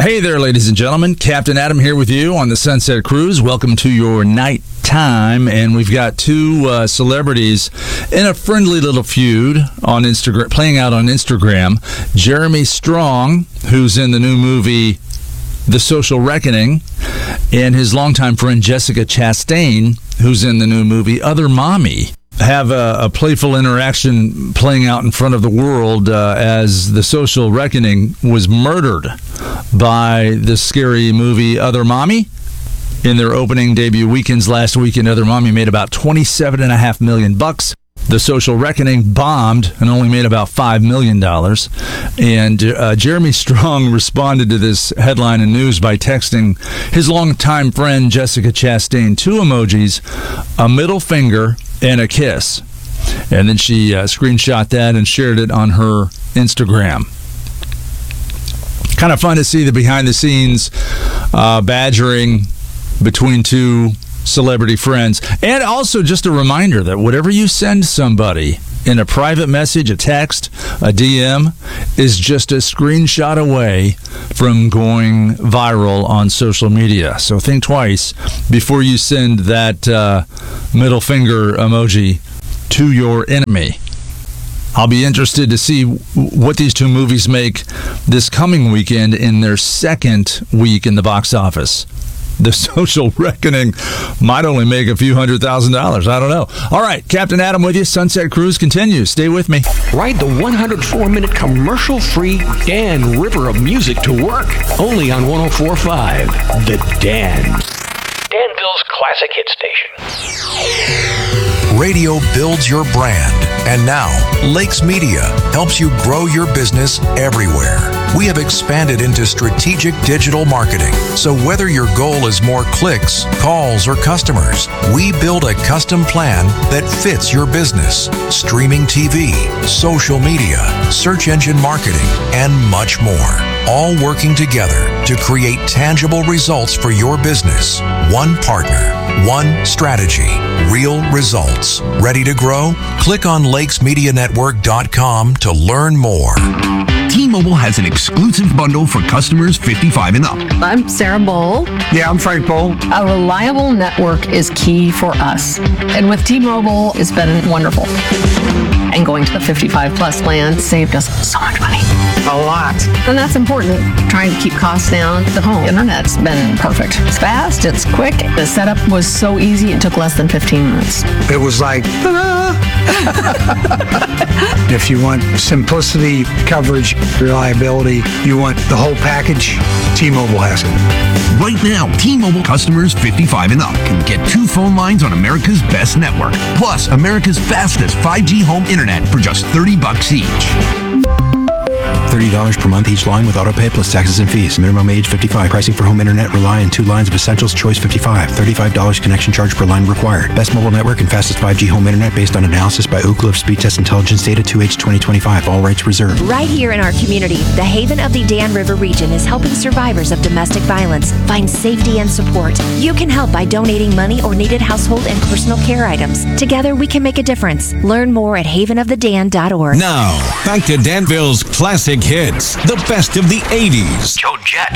Hey there, ladies and gentlemen. Captain Adam here with you on the Sunset Cruise. Welcome to your night time, and we've got two celebrities in a friendly little feud on Instagram, playing out on Instagram. Jeremy Strong, who's in the new movie The Social Reckoning, and his longtime friend Jessica Chastain, who's in the new movie Other Mommy, have a playful interaction playing out in front of the world as The Social Reckoning was murdered by the scary movie Other Mommy. In their opening debut weekends last weekend, Other Mommy made about $27.5 million. The Social Reckoning bombed and only made about $5 million. And Jeremy Strong responded to this headline in news by texting his longtime friend Jessica Chastain two emojis, a middle finger and a kiss. And then she screenshot that and shared it on her Instagram. Kind of fun to see the behind-the-scenes badgering between two celebrity friends. And also just a reminder that whatever you send somebody in a private message, a text, a DM, is just a screenshot away from going viral on social media. So think twice before you send that middle finger emoji to your enemy. I'll be interested to see what these two movies make this coming weekend in their second week in the box office. The Social Reckoning might only make a few $100,000. I don't know. All right, Captain Adam with you. Sunset Cruise continues. Stay with me. Ride the 104-minute commercial-free Dan River of music to work. Only on 104.5, The Dan. Danville's classic hit station. Radio builds your brand. And now, Lakes Media helps you grow your business everywhere. We have expanded into strategic digital marketing. So whether your goal is more clicks, calls, or customers, we build a custom plan that fits your business. Streaming TV, social media, search engine marketing, and much more. All working together to create tangible results for your business. One partner, one strategy, real results. Ready to grow? Click on lakesmedianetwork.com to learn more. T-Mobile has an exclusive bundle for customers 55 and up. I'm Sarah Bowl. Yeah, I'm Frank Bowl. A reliable network is key for us. And with T-Mobile, it's been wonderful. And going to the 55 plus plan saved us so much money. A lot. And that's important. Trying to keep costs down. The home internet's been perfect. It's fast, it's quick. The setup was so easy, it took less than 15 minutes. It was like, ta-da! If you want simplicity, coverage, reliability, you want the whole package, T-Mobile has it. Right now, T-Mobile customers 55 and up can get 2 phone lines on America's best network, plus America's fastest 5G home internet for just $30 each. $30 per month each line with autopay plus taxes and fees. Minimum age 55. Pricing for home internet rely on 2 lines of Essentials Choice 55. $35 connection charge per line required. Best mobile network and fastest 5G home internet based on analysis by Ookla of Speed Test Intelligence Data 2H 2025. All rights reserved. Right here in our community, the Haven of the Dan River region is helping survivors of domestic violence find safety and support. You can help by donating money or needed household and personal care items. Together, we can make a difference. Learn more at havenofthedan.org. Now, back to Danville's classic hits, the best of the 80s. Joe Jett.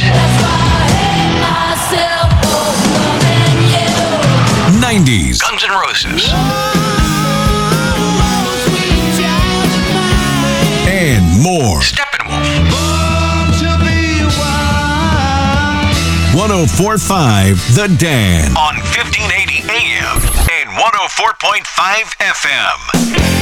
90s. Guns N' Roses. And more. Steppenwolf. 104.5 The Dan. On 1580 AM and 104.5 FM.